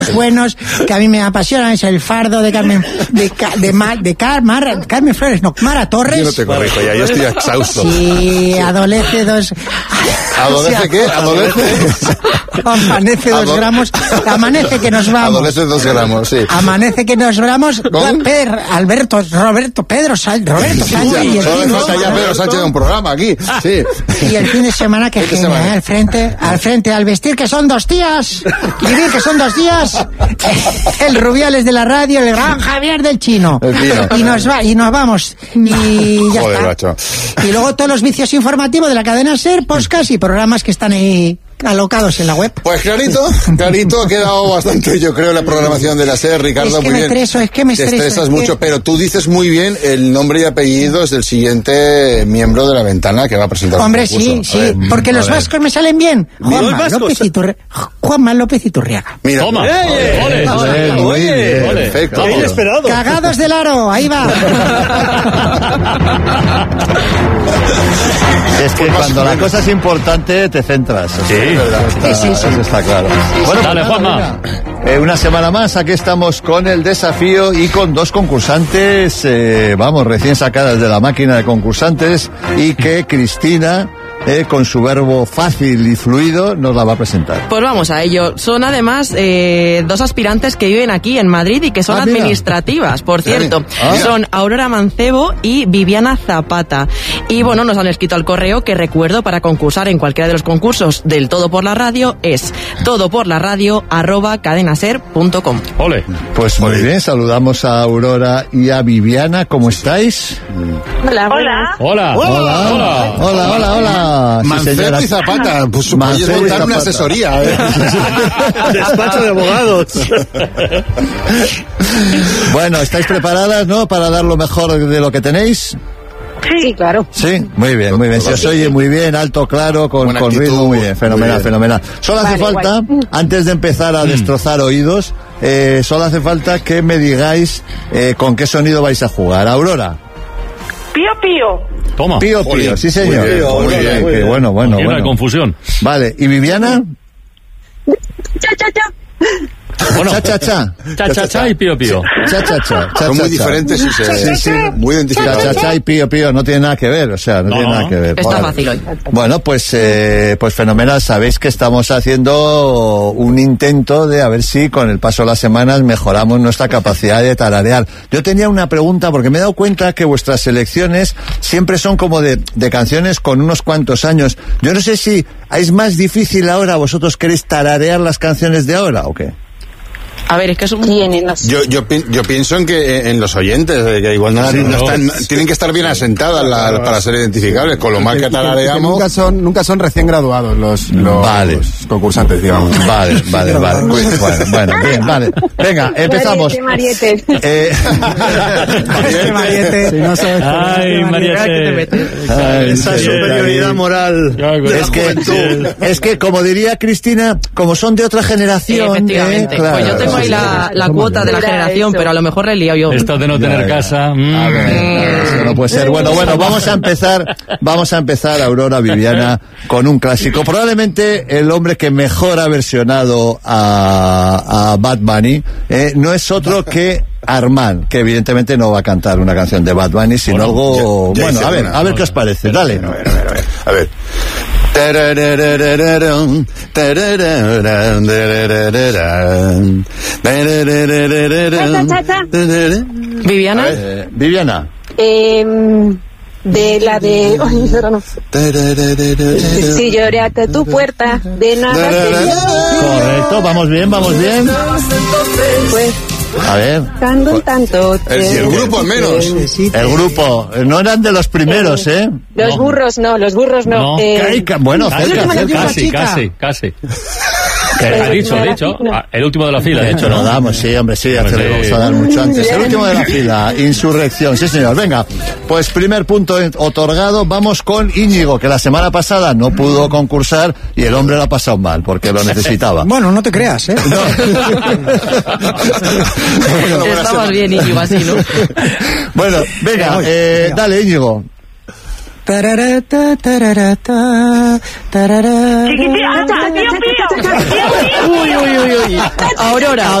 buenos que a mí me apasionan, es El fardo de Carmen Carmen Flores, no, Mara Torres. Yo no te corrijo ya, yo estoy exhausto. Sí, adolece dos. ¿Adolece qué? ¿Adolece? Amanece 2 gramos. Amanece que nos vamos. Adolece 2 gramos, sí. Amanece que nos vamos. Pedro Sánchez. Solo le falta ya Pedro Sánchez de un programa aquí. Sí. Y el fin de semana que genial, al frente, al vestir que son 2 días. Vivir que son 2 días. El Rubiales de la radio, el gran Javier del Chino. Y nos vamos. Y ya está. Macho. Y luego todos los vicios informativos de la cadena SER, podcast y programas que están ahí alocados en la web. Pues clarito, ha quedado bastante, yo creo, la programación de la SER, Ricardo, muy bien. Es que me estreso. Te estresas mucho, pero tú dices muy bien el nombre y apellidos del siguiente miembro de La Ventana que va a presentar el concurso. Sí, porque los vascos me salen bien. Juanma López Iturriaga. Mira. Toma. Muy bien, perfecto. Inesperado. Cagados del aro, ahí va. Es que cuando la cosa es importante te centras. Sí, verdad. Eso está claro. Bueno, dale, Juanma. Una semana más, aquí estamos con el desafío y con 2 concursantes, recién sacadas de la máquina de concursantes, y que Cristina, con su verbo fácil y fluido, nos la va a presentar. Pues vamos a ello. Son además 2 aspirantes que viven aquí en Madrid y que son administrativas, por cierto. Son Aurora Mancebo y Viviana Zapata. Y bueno, nos han escrito al correo que recuerdo para concursar en cualquiera de los concursos del Todo por la Radio es todoporlaradio@cadenaser.com. Ole. Pues muy bien, saludamos a Aurora y a Viviana. ¿Cómo estáis? Hola. Mancebo y Zapata, pues podéis montar una asesoría. Despacho de abogados. Bueno, ¿estáis preparadas, no? Para dar lo mejor de lo que tenéis. Sí, claro. Sí, muy bien. Se os oye muy bien, alto, claro, con ritmo, muy bien, fenomenal. Solo hace falta, antes de empezar a destrozar oídos, solo hace falta que me digáis con qué sonido vais a jugar. Aurora. Pío. Toma. Pío, sí señor. Muy bien. Qué bueno. No hay confusión. Vale, ¿y Viviana? Cha. Bueno, cha y pío. Cha. Son muy diferentes, sí, muy identificados. Cha y pío, no tiene nada que ver, no tiene nada que ver. Está fácil hoy. Bueno, pues fenomenal. Sabéis que estamos haciendo un intento de a ver si con el paso de las semanas mejoramos nuestra capacidad de tararear. Yo tenía una pregunta porque me he dado cuenta que vuestras selecciones siempre son como de canciones con unos cuantos años. Yo no sé si es más difícil ahora, vosotros queréis tararear las canciones de ahora o qué. A ver, es que es un... Yo pienso en que en los oyentes, que igual no están, tienen que estar bien asentadas para ser identificables, con lo mal que tarareamos. Nunca son recién graduados los concursantes, digamos. Vale. Bueno, bien, vale. Venga, empezamos. Mariette. Mariette. Si no sabes. Ay, Mariette. Esa superioridad moral. Es que, como diría Cristina, como son de otra generación. Efectivamente. Claro. Pues yo tengo ahí la cuota de la generación, pero a lo mejor le he liado yo. Esto de no tener casa. Eso no puede ser. Bueno, vamos a empezar, Aurora, Viviana, con un clásico. Probablemente el hombre que mejor ha versionado a Bad Bunny no es otro que Armand, que evidentemente no va a cantar una canción de Bad Bunny, sino algo... a ver qué os parece. Dale. A ver. Viviana. Viviana. De la de... Ay, pero no. Si lloré hasta tu puerta, de nada. Correcto, vamos bien. Pues... A ver. Tanto. El grupo al menos. El grupo. No eran de los primeros, ¿eh? Los burros no. Bueno, Casi. Ha dicho. El último de la fila, de hecho, ¿no? Lo damos, sí, hombre, sí, ya te lo vamos a dar mucho antes. El último de la fila, Insurrección, sí señor. Venga, pues primer punto otorgado, vamos con Íñigo, que la semana pasada no pudo concursar y el hombre lo ha pasado mal, porque lo necesitaba. Bueno, no te creas, ¿eh? No. Estabas bien, Íñigo, así, ¿no? Bueno, venga, dale, Íñigo. Pío. Uy. Aurora.